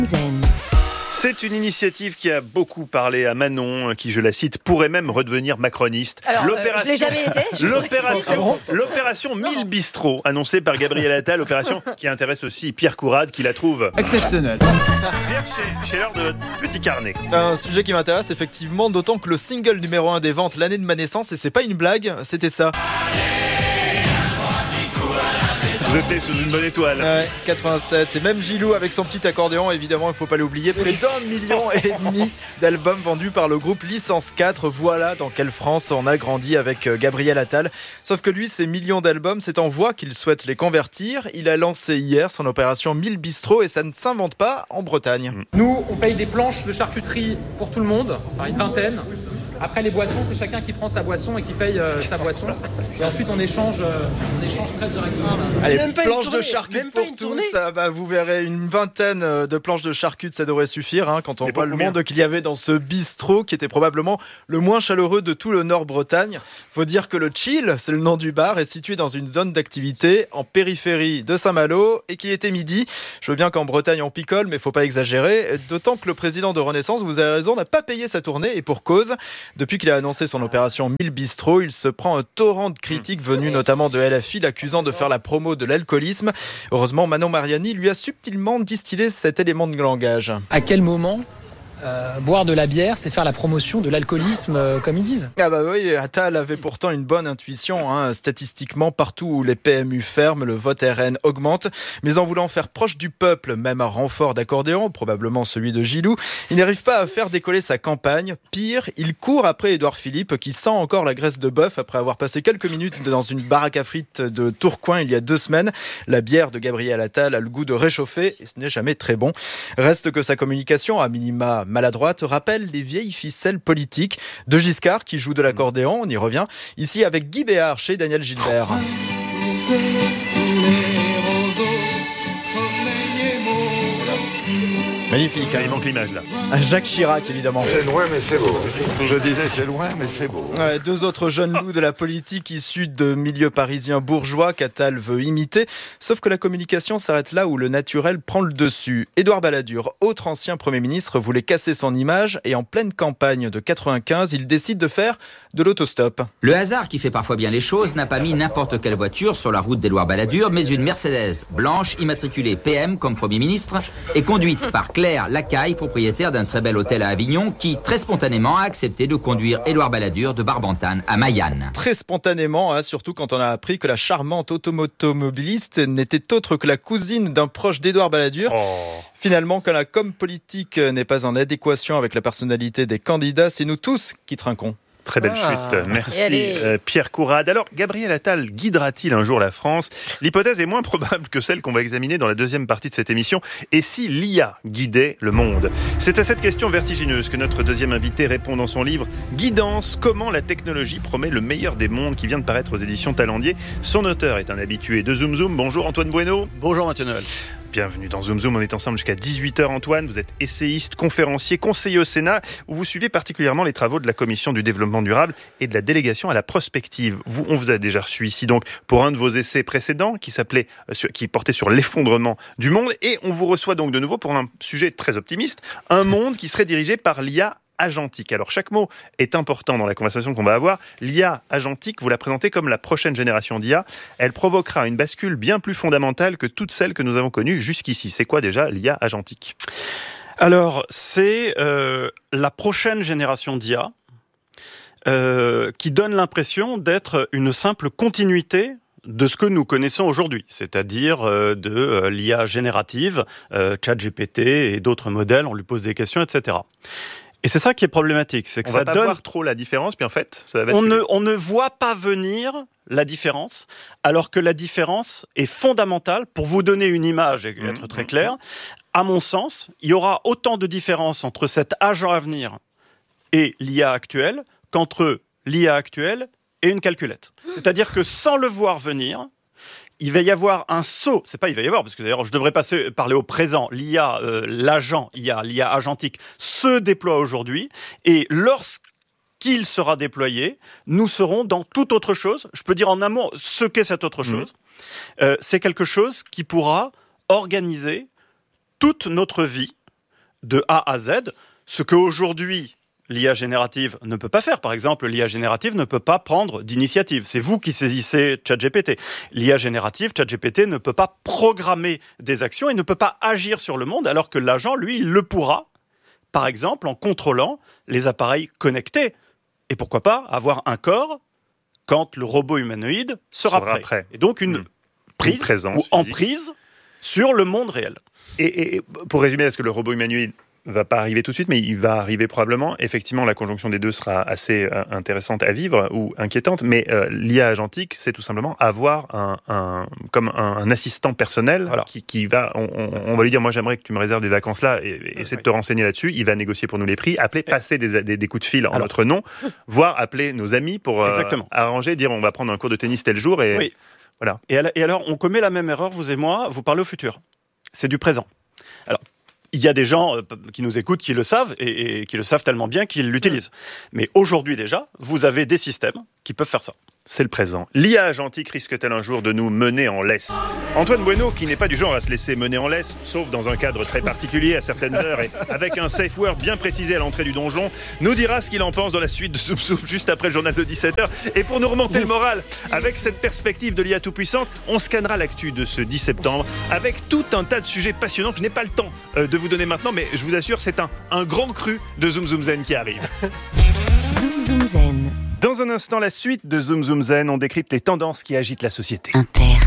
Zen. C'est une initiative qui a beaucoup parlé à Manon, qui, je la cite, pourrait même redevenir macroniste. Alors, je l'ai jamais été. L'opération 1000 bistrots, annoncée par Gabriel Attal, opération qui intéresse aussi Pierre Courade, qui la trouve exceptionnelle. Pierre, chez l'heure de petit carnet. Un sujet qui m'intéresse effectivement, d'autant que le single numéro 1 des ventes l'année de ma naissance, et c'est pas une blague, c'était ça. Vous êtes né sous une bonne étoile. Ouais, 87. Et même Gilou avec son petit accordéon, évidemment, il ne faut pas l'oublier. Près d'1,5 million d'albums vendus par le groupe Licence 4. Voilà dans quelle France on a grandi avec Gabriel Attal. Sauf que lui, ces millions d'albums, c'est en voie qu'il souhaite les convertir. Il a lancé hier son opération 1000 bistrots et ça ne s'invente pas en Bretagne. Nous, on paye des planches de charcuterie pour tout le monde, enfin une vingtaine. Après, les boissons, c'est chacun qui prend sa boisson et qui paye sa boisson. Et ensuite, on échange très directement. Allez, planches de charcutes pour tous. Vous verrez une vingtaine de planches de charcutes, ça devrait suffire. Quand on voit le monde qu'il y avait dans ce bistrot, qui était probablement le moins chaleureux de tout le Nord-Bretagne. Faut dire que le Chill, c'est le nom du bar, est situé dans une zone d'activité en périphérie de Saint-Malo et qu'il était midi. Je veux bien qu'en Bretagne, on picole, mais faut pas exagérer. D'autant que le président de Renaissance, vous avez raison, n'a pas payé sa tournée et pour cause. Depuis qu'il a annoncé son opération 1000 bistrots, il se prend un torrent de critiques venues notamment de LFI, l'accusant de faire la promo de l'alcoolisme. Heureusement, Manon Mariani lui a subtilement distillé cet élément de langage. À quel moment boire de la bière, c'est faire la promotion de l'alcoolisme, comme ils disent. Ah bah oui, Attal avait pourtant une bonne intuition. Statistiquement, partout où les PMU ferment, le vote RN augmente. Mais en voulant faire proche du peuple, même à renfort d'accordéon, probablement celui de Gilou, il n'arrive pas à faire décoller sa campagne. Pire, il court après Édouard Philippe, qui sent encore la graisse de bœuf après avoir passé quelques minutes dans une baraque à frites de Tourcoing il y a 2 semaines. La bière de Gabriel Attal a le goût de réchauffer et ce n'est jamais très bon. Reste que sa communication, à minima maladroite, rappelle les vieilles ficelles politiques de Giscard qui joue de l'accordéon, on y revient, ici avec Guy Béard chez Daniel Gilbert. Magnifique, il manque l'image là. Jacques Chirac évidemment. C'est loin mais c'est beau. Je disais c'est loin mais c'est beau. Ouais, 2 autres jeunes loups de la politique issus de milieux parisiens bourgeois qu'Attal veut imiter. Sauf que la communication s'arrête là où le naturel prend le dessus. Édouard Balladur, autre ancien Premier ministre, voulait casser son image et en pleine campagne de 95, il décide de faire de l'autostop. Le hasard qui fait parfois bien les choses n'a pas mis n'importe quelle voiture sur la route d'Édouard Balladur, mais une Mercedes blanche immatriculée PM comme Premier ministre et conduite par Claire Lacaille, propriétaire d'un très bel hôtel à Avignon, qui très spontanément a accepté de conduire Édouard Balladur de Barbantane à Mayanne. Très spontanément, surtout quand on a appris que la charmante automobiliste n'était autre que la cousine d'un proche d'Édouard Balladur. Finalement, quand la com politique n'est pas en adéquation avec la personnalité des candidats, c'est nous tous qui trinquons. Très belle chute, merci Pierre Courade. Alors, Gabriel Attal guidera-t-il un jour la France ? L'hypothèse est moins probable que celle qu'on va examiner dans la deuxième partie de cette émission. Et si l'IA guidait le monde ? C'est à cette question vertigineuse que notre deuxième invité répond dans son livre « Guidance, comment la technologie promet le meilleur des mondes » qui vient de paraître aux éditions Talendier. Son auteur est un habitué de Zoom Zoom. Bonjour Antoine Bueno. Bonjour Mathieu Noël. Bienvenue dans Zoom Zoom, on est ensemble jusqu'à 18h Antoine, vous êtes essayiste, conférencier, conseiller au Sénat, où vous suivez particulièrement les travaux de la Commission du développement durable et de la délégation à la prospective. On vous a déjà reçu ici donc pour un de vos essais précédents qui portait sur l'effondrement du monde, et on vous reçoit donc de nouveau pour un sujet très optimiste, un monde qui serait dirigé par l'IA agentique. Alors chaque mot est important dans la conversation qu'on va avoir. L'IA agentique, vous la présentez comme la prochaine génération d'IA. Elle provoquera une bascule bien plus fondamentale que toutes celles que nous avons connues jusqu'ici. C'est quoi déjà l'IA agentique ? Alors c'est la prochaine génération d'IA qui donne l'impression d'être une simple continuité de ce que nous connaissons aujourd'hui, c'est-à-dire de l'IA générative, ChatGPT et d'autres modèles, on lui pose des questions, etc. Et c'est ça qui est problématique, c'est que on va pas voir trop la différence, puis en fait, ça va on ne voit pas venir la différence, alors que la différence est fondamentale. Pour vous donner une image et être très clair, à mon sens, il y aura autant de différence entre cet agent à venir et l'IA actuelle qu'entre l'IA actuelle et une calculette. C'est-à-dire que sans le voir venir, il va y avoir un saut, c'est pas il va y avoir, parce que d'ailleurs je devrais parler au présent, l'IA, l'IA agentique se déploie aujourd'hui, et lorsqu'il sera déployé, nous serons dans toute autre chose. Je peux dire en amont ce qu'est cette autre chose. C'est quelque chose qui pourra organiser toute notre vie de A à Z, ce qu'aujourd'hui l'IA générative ne peut pas faire. Par exemple, l'IA générative ne peut pas prendre d'initiative. C'est vous qui saisissez ChatGPT. L'IA générative, ChatGPT ne peut pas programmer des actions et ne peut pas agir sur le monde, alors que l'agent, lui, il le pourra, par exemple, en contrôlant les appareils connectés. Et pourquoi pas avoir un corps quand le robot humanoïde sera prêt. Et donc une présence ou emprise sur le monde réel. Et pour résumer, est-ce que le robot humanoïde va pas arriver tout de suite, mais il va arriver probablement. Effectivement, la conjonction des deux sera assez intéressante à vivre ou inquiétante, mais l'IA agentique, c'est tout simplement avoir un assistant personnel qui va, on va lui dire, moi j'aimerais que tu me réserves des vacances là, et essaie de te renseigner là-dessus. Il va négocier pour nous les prix, appeler, passer des coups de fil en notre nom, voire appeler nos amis pour arranger, dire on va prendre un cours de tennis tel jour. Et, voilà. Et alors, on commet la même erreur, vous et moi, vous parlez au futur. C'est du présent. Alors, il y a des gens qui nous écoutent qui le savent et qui le savent tellement bien qu'ils l'utilisent. Mais aujourd'hui déjà, vous avez des systèmes qui peuvent faire ça. C'est le présent. L'IA agentique risque-t-elle un jour de nous mener en laisse ? Antoine Bueno, qui n'est pas du genre à se laisser mener en laisse, sauf dans un cadre très particulier à certaines heures et avec un safe word bien précisé à l'entrée du donjon, nous dira ce qu'il en pense dans la suite de Zoom Zoom juste après le journal de 17h. Et pour nous remonter le moral, avec cette perspective de l'IA tout-puissante, on scannera l'actu de ce 10 septembre avec tout un tas de sujets passionnants que je n'ai pas le temps de vous donner maintenant, mais je vous assure, c'est un grand cru de Zoom Zoom Zen qui arrive. Zoom Zoom Zen. Dans un instant, la suite de Zoom Zoom Zen, on décrypte les tendances qui agitent la société. Inter.